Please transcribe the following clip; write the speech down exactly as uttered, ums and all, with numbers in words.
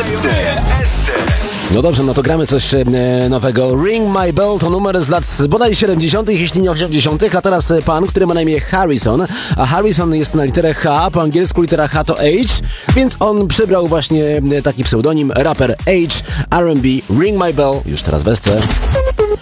Esce. No dobrze, no to gramy coś e, nowego. Ring My Bell to numer z lat bodaj siedemdziesiątych, jeśli nie osiemdziesiątych, a teraz e, pan, który ma na imię Harrison, a Harrison jest na literę H, po angielsku litera H to H, więc on przybrał właśnie e, taki pseudonim, raper H, R and B, Ring My Bell, już teraz w Esce.